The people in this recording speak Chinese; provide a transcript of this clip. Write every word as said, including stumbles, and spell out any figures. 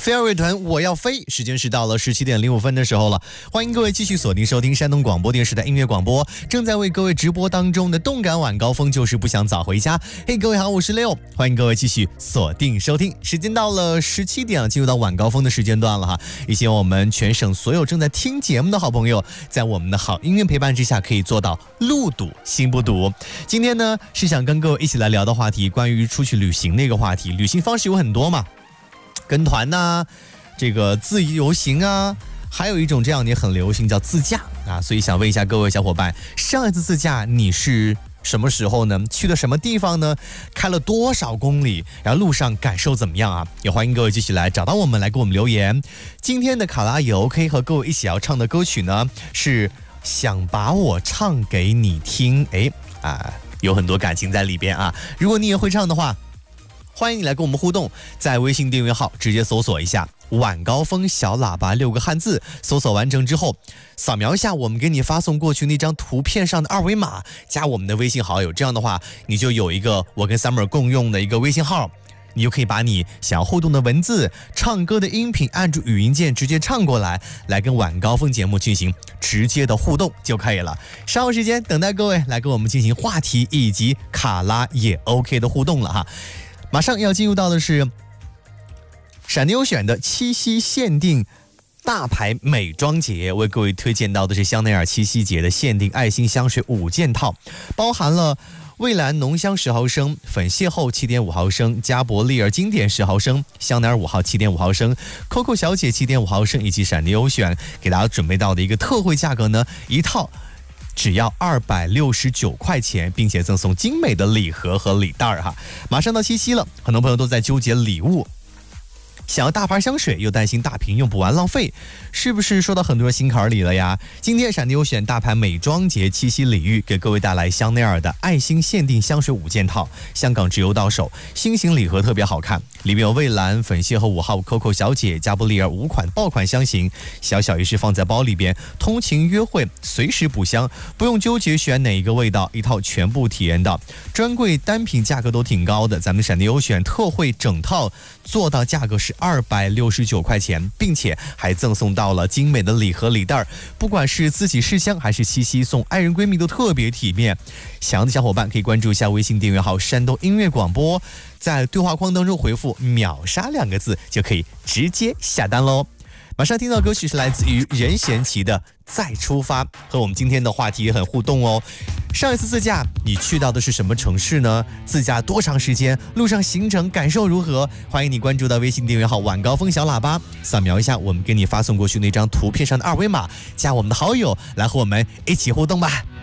飞儿乐团我要飞，时间是到了十七点零五分的时候了，欢迎各位继续锁定收听山东广播电视台音乐广播，正在为各位直播当中的动感晚高峰就是不想早回家。嘿，各位好，我是 Leo， 欢迎各位继续锁定收听。时间到了十七点，进入到晚高峰的时间段了哈，也希望我们全省所有正在听节目的好朋友，在我们的好音乐陪伴之下，可以做到路堵心不堵。今天呢，是想跟各位一起来聊的话题，关于出去旅行的一个话题。旅行方式有很多嘛，跟团呐、啊，这个自由行啊，还有一种这两年很流行叫自驾啊。所以想问一下各位小伙伴，上一次自驾你是什么时候呢？去了什么地方呢？开了多少公里？然后路上感受怎么样啊？也欢迎各位继续来找到我们，来给我们留言。今天的卡拉也 OK 和各位一起要唱的歌曲呢，是想把我唱给你听。哎啊，有很多感情在里边啊。如果你也会唱的话，欢迎你来跟我们互动，在微信订阅号直接搜索一下晚高峰小喇叭六个汉字，搜索完成之后，扫描一下我们给你发送过去那张图片上的二维码，加我们的微信好友，这样的话你就有一个我跟 Summer 共用的一个微信号，你就可以把你想要互动的文字、唱歌的音频按住语音键直接唱过来，来跟晚高峰节目进行直接的互动就可以了。稍后时间等待各位来跟我们进行话题以及卡拉也 OK 的互动了哈。马上要进入到的是闪电优选的七夕限定大牌美妆节，为各位推荐到的是香奈儿七夕节的限定爱心香水五件套，包含了蔚蓝浓香十毫升、粉邂逅七点五毫升、加伯利尔经典十毫升、香奈儿五号七点五毫升、Coco 小姐七点五毫升，以及闪电优选给大家准备到的一个特惠价格呢，一套只要二百六十九块钱，并且赠送精美的礼盒和礼袋哈。马上到七夕了，很多朋友都在纠结礼物，想要大牌香水又担心大瓶用不完浪费，是不是说到很多人心坎里了呀？今天闪电优选大牌美妆节七夕礼遇，给各位带来香奈儿的爱心限定香水五件套，香港直邮到手，新型礼盒特别好看，里面有蔚蓝、粉邂逅五号、Coco 小姐、加布利尔五款爆款香型，小小一式放在包里边，通勤约会随时补香，不用纠结选哪一个味道，一套全部体验到。专柜单品价格都挺高的，咱们闪电优选特惠整套做到价格是二百六十九块钱，并且还赠送到了精美的礼盒礼袋，不管是自己试香还是七夕送爱人闺蜜都特别体面。想要的小伙伴可以关注一下微信订阅号山东音乐广播，在对话框当中回复秒杀两个字就可以直接下单喽。马上听到歌曲是来自于任贤齐的再出发，和我们今天的话题也很互动哦。上一次自驾你去到的是什么城市呢？自驾多长时间？路上行程感受如何？欢迎你关注到微信订阅号晚高峰小喇叭，扫描一下我们给你发送过去那张图片上的二维码，加我们的好友来和我们一起互动吧。